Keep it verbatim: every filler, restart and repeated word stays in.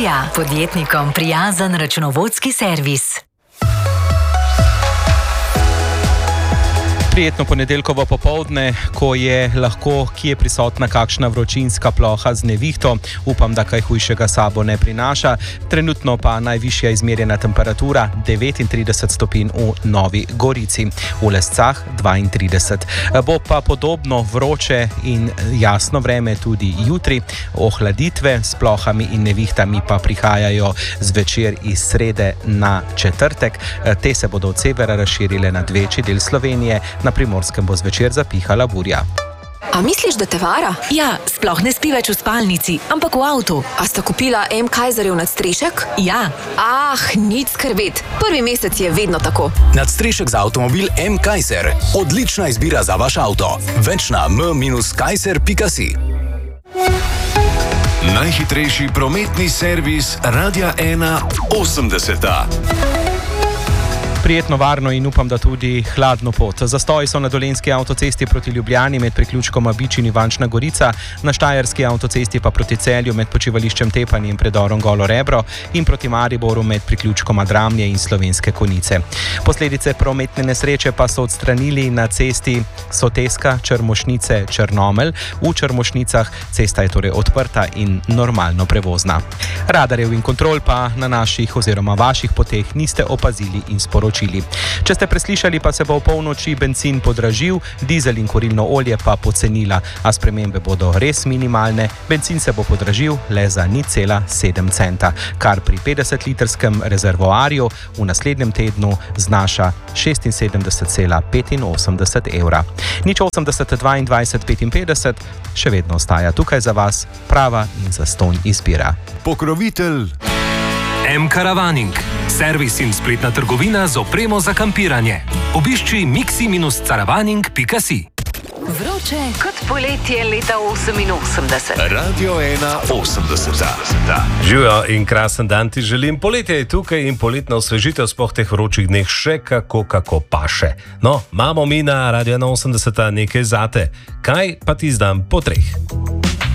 Burja, podjetnikom prijazen računovodski servis. Prijetno ponedeljkovo popoldne, ko je lahko kje prisotna kakšna vročinska ploha z nevihto. Upam, da kaj hujšega sabo ne prinaša. Trenutno pa najvišja izmerjena temperatura devetintrideset stopinj v Novi Gorici, v Lescah dvaintrideset. Bo pa podobno vroče in jasno vreme tudi jutri. Ohladitve s plohami in nevihtami pa prihajajo zvečer iz srede na četrtek. Te se bodo od severa razširile na večji del Slovenije. Na Primorskem bo zvečer zapihala burja. A misliš, da te vara? Ja, sploh ne spi več v spalnici, ampak v avtu. A sta kupila M. Kaiserjev nadstrešek? Ja. Ah, nič skrbeti. Prvi mesec je vedno tako. Nadstrešek za avtomobil M. Kaiser. Odlična izbira za vaš avto. Več na m kaiser pika si. Najhitrejši prometni servis Radia ena osemdeseta. Prijetno, varno in upam, da tudi hladno pot. Zastoji so na dolenjski avtocesti proti Ljubljani med priključkoma Bič in Ivančna Gorica, na štajerski avtocesti pa proti Celju med počivališčem Tepanje in predorom Golo Rebro in proti Mariboru med priključkoma Dramlje in Slovenske Konjice. Posledice prometne nesreče pa so odstranili na cesti Soteska Črmošnice Črnomelj. V Črmošnicah cesta je torej odprta in normalno prevozna. Radarjev in kontrol pa na naših oziroma vaših poteh niste opazili in sporočili. Če ste preslišali, pa se bo v polnoči bencin podražil, dizel in kurilno olje pa pocenila, a spremembe bodo res minimalne. Bencin se bo podražil le za nič cela sedem centa, kar pri petdesetlitrskem rezervoarju v naslednjem tednu znaša šestinsedemdeset cela petinosemdeset evra. Nič osemdeset dvaindvajset petinpetdeset še vedno ostaja tukaj za vas, prava in zastonj izbira. Pokrovitelj M-Caravaning, servis in spletna trgovina z opremo za kampiranje. Obišči mixi caravaning pika si. Vroče kot poletje leta oseminosemdeset. Radio ena osemdeseta. Živijo in krasen dan ti želim. Poletje je tukaj in poletna osvežitev sploh teh vročih dneh še kako kako paše. No, imamo mi na Radio ena osemdeseta nekaj zate. Kaj pa ti zdam po treh?